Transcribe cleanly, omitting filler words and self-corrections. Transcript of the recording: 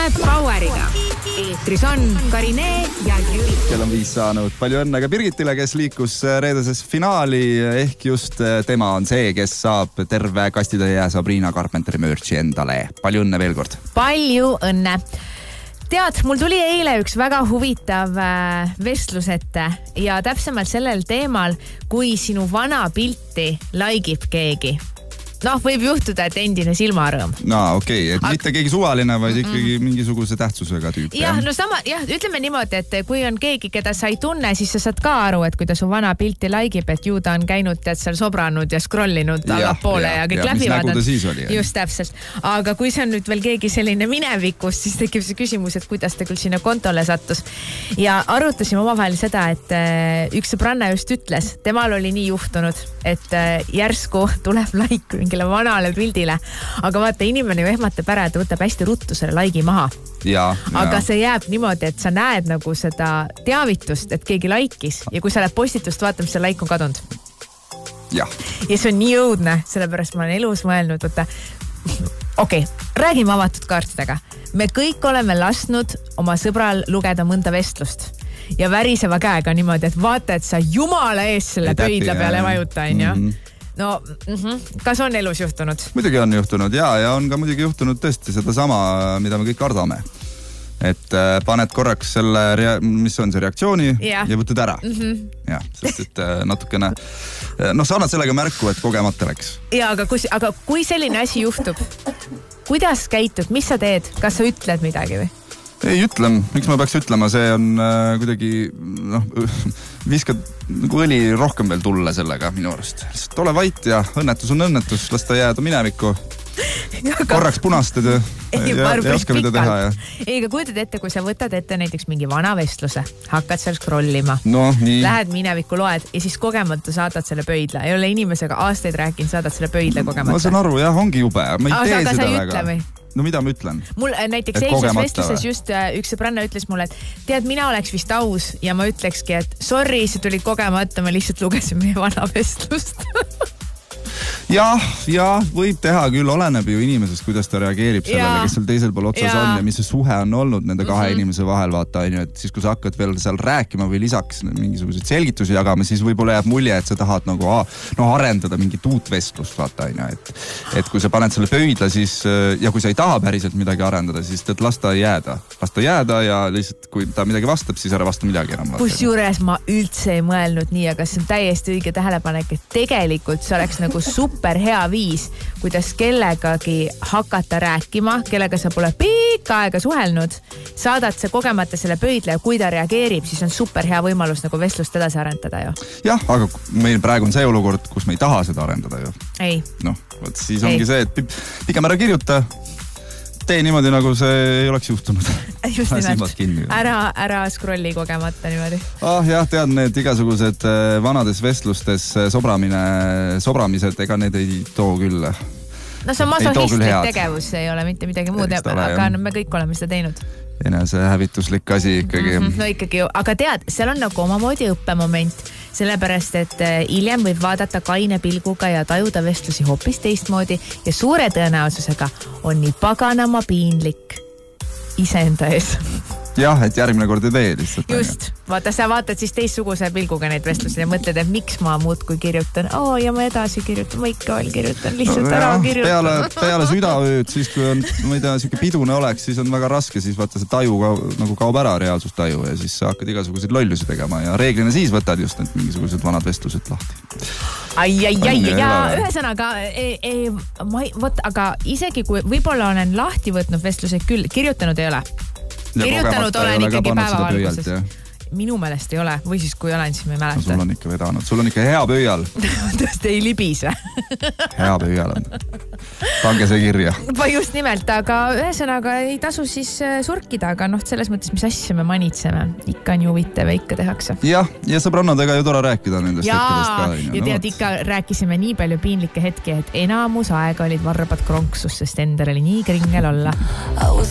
Poweriga. Eetris on Karinee ja Jüri. Kell on 5 saanud. Palju õnne ka Birgitile, kes liikus reedeses finaali. Ehk just tema on see, kes saab terve kastitäie Sabrina Carpenteri merchi endale. Palju õnne veel kord. Palju õnne. Tead, mul tuli eile üks väga huvitav vestlus ette ja täpsemalt sellel teemal, kui sinu vana pilti laigib keegi. Noh, võib juhtuda, et endine silmarõõm. No okei, et mitte keegi suvaline, vaid ikkagi mingisuguse tähtsusega tüüp. Jah, no sama, ütleme niimoodi, et kui on keegi, keda sa ei tunne, siis sa saad ka aru, et kui ta su vana pilti laigib, et ju ta on käinud tead seal sobranud ja scrollinud allapoole ja kõik läbi vaadanud. Just täpselt. Aga kui see on nüüd veel keegi selline minevikus, siis tekib see küsimus, et kuidas ta küll sinna kontole sattus. Ja arutasime omavahel seda, et üks sõbranna just ütles, temal oli nii juhtunud, et järsku tuleb laik mingile vanale pildile. Aga vaata, inimene ju ehmatab ära, et võtab hästi ruttu selle laigi maha. Aga see jääb niimoodi, et sa näed nagu seda teavitust, et keegi laikis ja kui sa lähed postitust vaatama, see laik on kadunud. Ja see on nii õudne, sellepärast ma olen elus mõelnud, võtta. Okei, räägime avatud kaartidega. Me kõik oleme lasknud oma sõbral lugeda mõnda vestlust ja väriseva käega niimoodi, et vaata, et sa jumala ees selle pöidla peale vajuta, on. No, kas on elus juhtunud? Muidugi on juhtunud ja on ka muidugi juhtunud tõesti seda sama, mida me kõik kardame. Et paned korraks selle, mis on see reaktsiooni ja võtad ära. Ja, sest et natukene, sa annad sellega märku, et kogemata läks. Ja, aga kui selline asi juhtub, kuidas käitud, mis sa teed? Kas sa ütled midagi või? Ei ütlem, miks ma peaks ütlema, see on kuidagi, viskad nagu õli rohkem veel tulla sellega minu arust. Lihtsalt ole vait ja õnnetus on õnnetus, las ta jääda minevikku. Korraks punastad ja oska mida teha. Ei, aga kujutad ette, kui sa võtad ette näiteks mingi vana vestluse, hakkad seal scrollima, lähed minevikku, loed ja siis kogemata saadad selle pöidla. Ei ole inimesega aastaid rääkinud, saadad selle pöidla kogemata. Ma saan aru, ongi jube. Ma ei tee seda väga. No mida ma ütlen? Mul näiteks eilses vestluses just üks sõbranna ütles mulle, et tead, mina oleks vist aus ja ma ütlekski, et sorry, see tuli kogemata, ma lihtsalt lugesin meie vana vestlust. Ja võib teha küll, oleneb ju inimesest, kuidas ta reageerib sellele, kes seal teisel pool otsas on ja mis see suhe on olnud nende kahe inimese vahel, vaata, et siis kui sa hakkad veel seal rääkima või lisaks mingisuguseid selgitusi jagama, siis võib-olla jääb mulje, et sa tahad nagu arendada mingit uut vestlust, vaata, et kui sa paned selle pöidla, siis ja kui sa ei taha päriselt midagi arendada, siis las ta jääda ja lihtsalt kui ta midagi vastab, siis ära vasta midagi enam. Kusjuures ma üldse ei mõelnud nii, aga see on täiesti õige tähelepanek, et tegelikult see oleks nagu super hea viis, kuidas kellegagi hakata rääkima, kellega sa pole pikka aega suhelnud, saadad sa kogemata selle pöidle ja kui ta reageerib, siis on super hea võimalus nagu vestlust edasi arendada ju. Jah, aga meil praegu on see olukord, kus me ei taha seda arendada ju. Ei. Siis ongi see, et pigem ära kirjuta, tee niimoodi, nagu see ei oleks juhtunud. Just nimelt. Ära scrolli kogemata niimoodi. Jah, tead, need igasugused vanades vestlustes sobramised, ega need ei too küll. No see on masohistlik tegevus, ei ole mitte midagi muud, aga me kõik oleme seda teinud. Enese hävituslik asi ikkagi. No ikkagi ju, aga tead, seal on nagu omamoodi õppemoment, sellepärast, et hiljem võib vaadata kaine pilguga ja tajuda vestlusi hoopis teistmoodi ja suure tõenäosusega on nii paganama piinlik iseenda ees. Jah, et järgmine kord ei tee lihtsalt. Just, vaata, sa vaatad siis teistsuguse pilguga neid vestlusi ja mõtled, et miks ma muud kui kirjutan. Ja ma edasi kirjutan, ma ikka veel kirjutan, lihtsalt ära kirjutan. Peale südaööd, siis kui on, ma ei tea, siuke pidune oleks, siis on väga raske, siis vaata see taju nagu kaob ära, reaalsustaju ja siis sa hakkad igasuguseid lollusi tegema ja reeglina siis võtad just need mingisugused vanad vestlused lahti. Ühesõnaga, aga isegi kui võib-olla olen lahti võtnud vestlused küll, kirjutanud ei ole. Kirjutanud olen ikkagi päeva valguses. Minu meelest ei ole, või siis kui olen, siis ma ei mäleta. Sul on ikka vedanud, sul on ikka hea pöial. Tõesti ei libise. Hea pöial on. Pange see kirja. Just nimelt, aga ühesõnaga ei tasu siis surkida, aga selles mõttes, mis asja me manitseme. Ikka on ju huvitav ja ikka tehakse. Ja sõbrannadega ju tore rääkida nendest hetkedest ka. Ja tead, ikka rääkisime nii palju piinlikke hetki, et enamus aega olid varbad kronksus, sest endal oli nii kringel olla.